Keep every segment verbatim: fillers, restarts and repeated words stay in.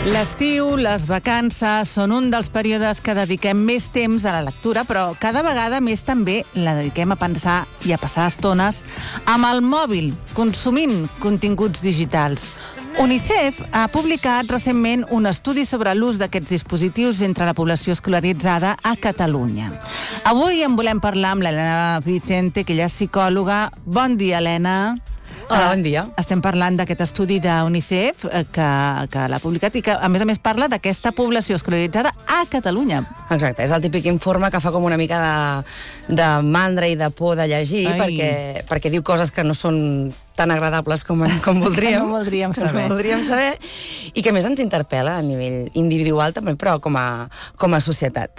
L'estiu, les vacances, són un dels períodes que dediquem més temps a la lectura, però cada vegada més també la dediquem a pensar i a passar estones amb el mòbil, consumint continguts digitals. UNICEF ha publicat recentment un estudi sobre l'ús d'aquests dispositius entre la població escolaritzada a Catalunya. Avui en volem parlar amb l'Helena Vicente, que ella és psicòloga. Bon dia, Helena. Hola, bon dia. Estem parlant d'aquest estudi d'UNICEF que, que l'ha publicat i que, a més a més, parla d'aquesta població escolaritzada a Catalunya. Exacte, és el típic informe que fa com una mica de, de mandra i de por de llegir, perquè, perquè diu coses que no són tan agradables com, com voldríem. no voldríem saber. No voldríem saber, i que més ens interpel·la a nivell individual també, però com a, com a societat.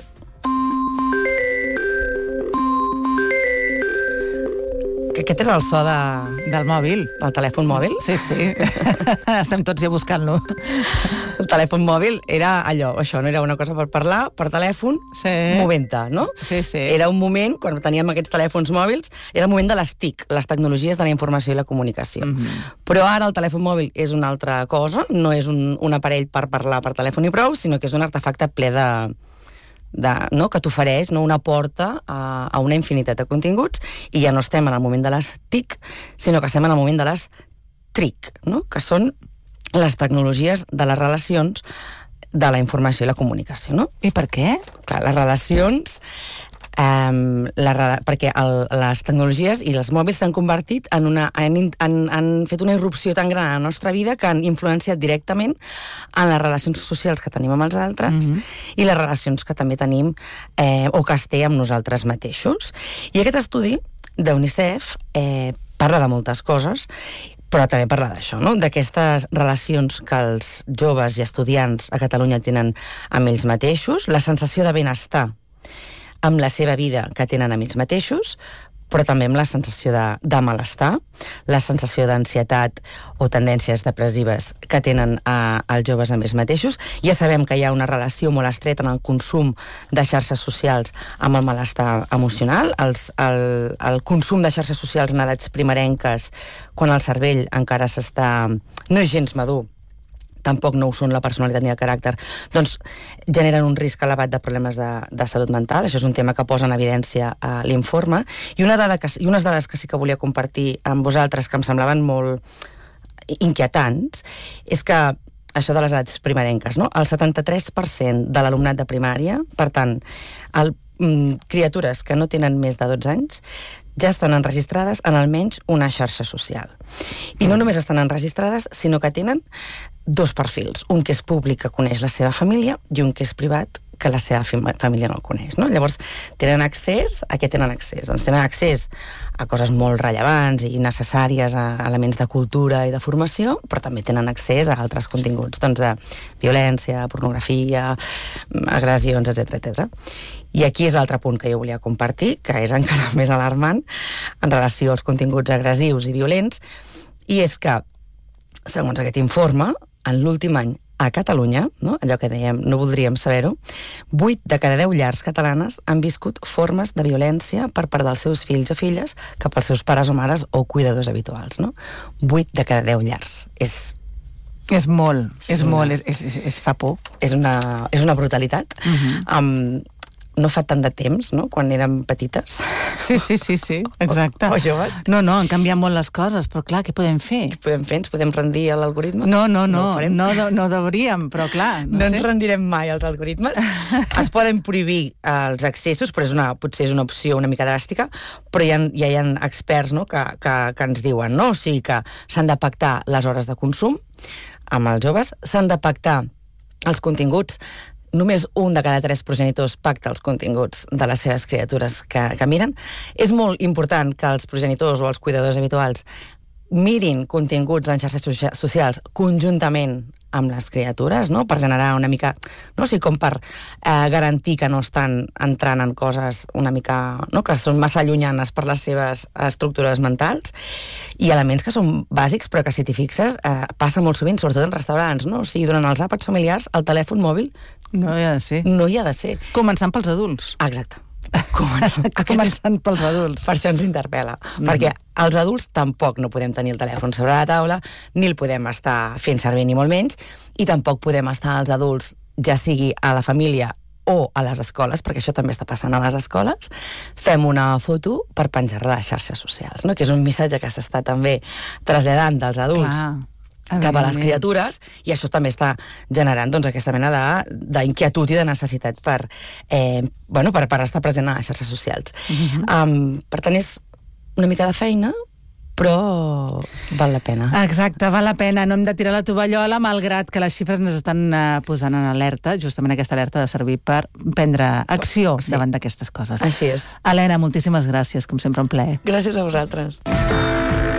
Aquest és el so de... Del mòbil. Del telèfon mòbil? Sí, sí. Estem tots ja buscant-lo. El telèfon mòbil era allò, això, no era una cosa per parlar, per telèfon, sí. movent-te, no? Sí, sí. Era un moment, quan teníem aquests telèfons mòbils, era el moment de les T I C, les tecnologies de la informació i la comunicació. Mm-hmm. Però ara el telèfon mòbil és una altra cosa, no és un, un aparell per parlar per telèfon i prou, sinó que és un artefacte ple de... De, no, que t'ofereix, no, una porta a, a una infinitat de continguts, i ja no estem en el moment de les T I C, sinó que estem en el moment de les T R I C, no? Que són les tecnologies de les relacions, de la informació i la comunicació. No? I per què? Clar, les relacions... Um, la, perquè el, les tecnologies i els mòbils s'han convertit en una... Han, han, han fet una irrupció tan gran a la nostra vida que han influenciat directament en les relacions socials que tenim amb els altres, mm-hmm. i les relacions que també tenim eh, o que es té amb nosaltres mateixos. I aquest estudi d'UNICEF eh, parla de moltes coses, però també parla d'això, no? D'aquestes relacions que els joves i estudiants a Catalunya tenen amb ells mateixos, la sensació de benestar amb la seva vida que tenen amb ells mateixos, però també amb la sensació de, de malestar, la sensació d'ansietat o tendències depressives que tenen eh, els joves amb ells mateixos. Ja sabem que hi ha una relació molt estreta en el consum de xarxes socials amb el malestar emocional. Els, el, el consum de xarxes socials en edats primerenques, quan el cervell encara s'està... no és gens madur, tampoc no ho són la personalitat ni el caràcter, doncs generen un risc elevat de problemes de, de salut mental. Això és un tema que posa en evidència uh, l'informe. I, una dada que, i unes dades que sí que volia compartir amb vosaltres, que em semblaven molt inquietants, és que això de les edats primerenques, no? El setanta-tres per cent de l'alumnat de primària, per tant, el, mm, criatures que no tenen més de dotze anys, ja estan enregistrades en almenys una xarxa social. I no només estan enregistrades, sinó que tenen dos perfils, un que és públic, que coneix la seva família, i un que és privat, que la seva família no el coneix, no? Llavors, tenen accés a què tenen accés? Doncs tenen accés a coses molt rellevants i necessàries, a elements de cultura i de formació, però també tenen accés a altres continguts, doncs a violència, pornografia, agressions, etcètera, etcètera. I aquí és l'altre punt que jo volia compartir, que és encara més alarmant en relació als continguts agressius i violents, i és que, segons aquest informe, en l'últim any a Catalunya, no? Allò que dèiem, no voldríem saber-ho, vuit de cada deu llars catalanes han viscut formes de violència per part dels seus fills o filles cap als seus pares o mares o cuidadors habituals, no? vuit de cada deu llars. És... És molt, és, és una... molt, és, és, és, fa por. És una, és una brutalitat. Uh-huh. Um, no fa tant de temps, no?, quan érem petites. Sí, sí, sí, sí, exacte. O, o joves. No, no, han canviat molt les coses, però clar, què podem fer? Què podem fer? Ens podem rendir a l'algoritme? No, no, no, no, no, no, no deveríem, però clar, no, no sé. ens rendirem mai als algoritmes. Es poden prohibir els accessos, però és una, potser és una opció una mica dràstica, però ja, ja hi ha experts, no?, que, que, que ens diuen, no?, o sigui que s'han de pactar les hores de consum amb els joves, s'han de pactar els continguts. Només un de cada tres progenitors pacta els continguts de les seves criatures que, que miren. És molt important que els progenitors o els cuidadors habituals mirin continguts en xarxes socials conjuntament amb les criatures, no?, per generar una mica, no o sigui, com per eh, garantir que no estan entrant en coses una mica, no?, que són massa llunyanes per les seves estructures mentals, i elements que són bàsics, però que, si t'hi fixes, eh, passa molt sovint, sobretot en restaurants, no? O sigui, durant els àpats familiars, el telèfon mòbil no hi ha de ser. No hi ha de ser. Començant pels adults. Exacte. Començant, Començant pels adults. Per això ens interpel·la. Mm. Perquè els adults tampoc no podem tenir el telèfon sobre la taula, ni el podem estar fent servir, ni molt menys, i tampoc podem estar els adults, ja sigui a la família o a les escoles, perquè això també està passant a les escoles, fem una foto per penjar-la a les xarxes socials, no? Que és un missatge que s'està també traslladant dels adults Clar, cap a les criatures, i això també està generant doncs, aquesta mena d'inquietud i de necessitat per, eh, bueno, per, per estar present a les xarxes socials. Uh-huh. um, per tant, és una mica de feina, però val la pena. Exacte, val la pena. No hem de tirar la tovallola, malgrat que les xifres ens estan uh, posant en alerta. Justament aquesta alerta ha de servir per prendre acció sí. davant d'aquestes coses. Així és. Helena, moltíssimes gràcies, com sempre un plaer. Gràcies a vosaltres.